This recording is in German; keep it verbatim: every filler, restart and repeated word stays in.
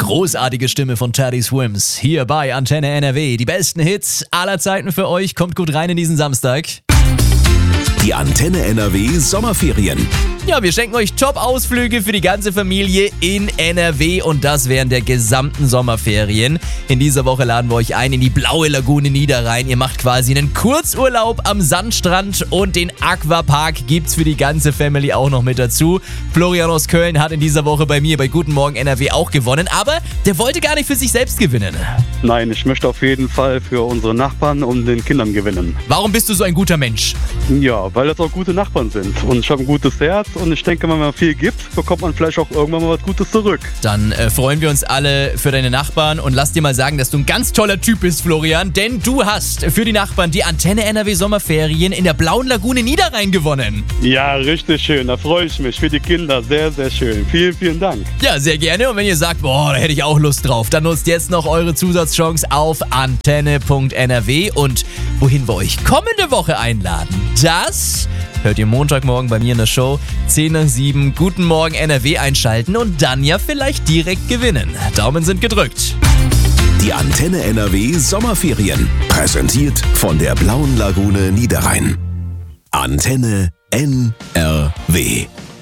großartige Stimme von Teddy Swims hier bei Antenne N R W. Die besten Hits aller Zeiten für euch. Kommt gut rein in diesen Samstag. Die Antenne N R W Sommerferien. Ja, wir schenken euch Top-Ausflüge für die ganze Familie in N R W und das während der gesamten Sommerferien. In dieser Woche laden wir euch ein in die Blaue Lagune Niederrhein. Ihr macht quasi einen Kurzurlaub am Sandstrand und den Aquapark gibt's für die ganze Family auch noch mit dazu. Florian aus Köln hat in dieser Woche bei mir bei Guten Morgen N R W auch gewonnen, aber der wollte gar nicht für sich selbst gewinnen. Nein, ich möchte auf jeden Fall für unsere Nachbarn und den Kindern gewinnen. Warum bist du so ein guter Mensch? Ja, weil das auch gute Nachbarn sind. Und ich habe ein gutes Herz und ich denke, wenn man viel gibt, bekommt man vielleicht auch irgendwann mal was Gutes zurück. Dann äh, freuen wir uns alle für deine Nachbarn und lass dir mal sagen, dass du ein ganz toller Typ bist, Florian, denn du hast für die Nachbarn die Antenne N R W Sommerferien in der Blauen Lagune Niederrhein gewonnen. Ja, richtig schön, da freue ich mich. Für die Kinder sehr, sehr schön. Vielen, vielen Dank. Ja, sehr gerne. Und wenn ihr sagt, boah, da hätte ich auch Lust drauf, dann nutzt jetzt noch eure Zusatzchance auf antenne punkt n r w und wohin wir euch kommende Woche einladen, das hört ihr Montagmorgen bei mir in der Show. zehn nach sieben, Guten Morgen N R W einschalten und dann ja vielleicht direkt gewinnen. Daumen sind gedrückt. Die Antenne N R W Sommerferien. Präsentiert von der Blauen Lagune Niederrhein. Antenne N R W.